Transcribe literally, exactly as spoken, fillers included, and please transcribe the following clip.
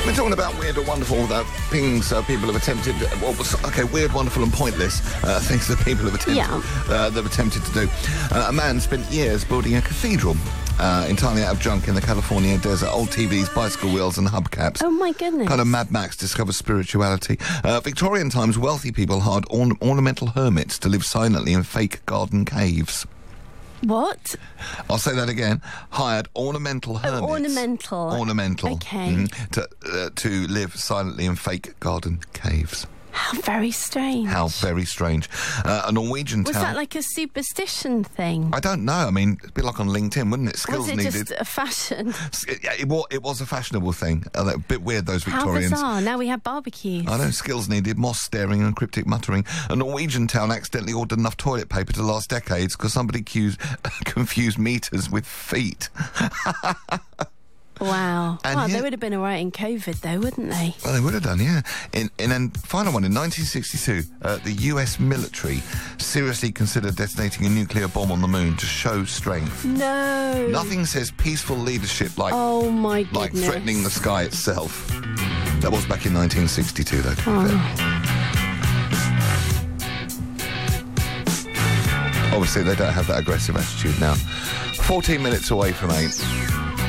We're talking about weird or wonderful uh, things uh, people have attempted. What was okay? Weird, wonderful, and pointless uh, things that people have attempted. Yeah. Uh, they've attempted to do. Uh, a man spent years building a cathedral. Uh, entirely out of junk in the California desert. Old T Vs, bicycle wheels and hubcaps. Oh, my goodness. Kind of Mad Max discovers spirituality. Uh, Victorian times, wealthy people hired orn- ornamental hermits to live silently in fake garden caves. What? I'll say that again. Hired ornamental hermits. Oh, ornamental. Ornamental. Okay. mhm, to, uh, to live silently in fake garden caves. How very strange. How very strange. Uh, a Norwegian Was town... that like a superstition thing? I don't know. I mean, it's a bit like on LinkedIn, wouldn't it? Skills Was it needed. just a fashion? It, yeah, it, was, it was a fashionable thing. Uh, a bit weird, those Victorians. How bizarre. Now we have barbecues. I know, skills needed, moss staring and cryptic muttering. A Norwegian town accidentally ordered enough toilet paper to last decades because somebody accused, confused meters with feet. Wow. And Well, here- they would have been all right in COVID, though, wouldn't they? Well, they would have done, yeah. In, in then final one, in nineteen sixty-two, uh, the U S military seriously considered detonating a nuclear bomb on the moon to show strength. No. Nothing says peaceful leadership like Oh, my goodness. like threatening the sky itself. That was back in nineteen sixty-two, though, to be Oh. fair. Obviously, they don't have that aggressive attitude now. fourteen minutes away from eight.